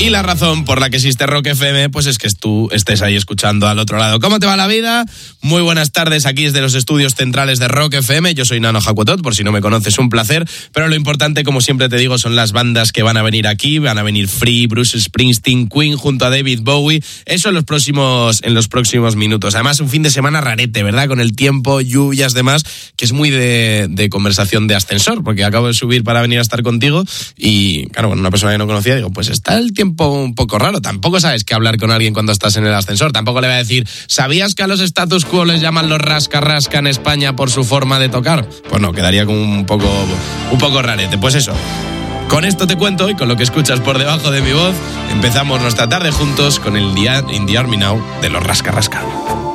Y la razón por la que existe Rock FM, pues es que tú estés ahí escuchando al otro lado. ¿Cómo te va la vida? Muy buenas tardes, aquí desde los estudios centrales de Rock FM. Yo soy Nano Jacotot, por si no me conoces, un placer. Pero lo importante, como siempre te digo, son las bandas que van a venir aquí. Van a venir Free, Bruce Springsteen, Queen junto a David Bowie. Eso en los próximos minutos. Además, un fin de semana rarete, ¿verdad? Con el tiempo, lluvias, demás, que es muy de conversación de ascensor, porque acabo de subir para venir a estar contigo y, claro, con una persona que no conocía, digo, pues está el tiempo un poco raro. Tampoco sabes qué hablar con alguien cuando estás en el ascensor. Tampoco le voy a decir, ¿sabías que a los status quo les llaman los rasca-rasca en España por su forma de tocar? Pues no, quedaría como un poco rarete. Pues eso. Con esto te cuento y con lo que escuchas por debajo de mi voz, empezamos nuestra tarde juntos con el In the Army Now de los rasca-rasca.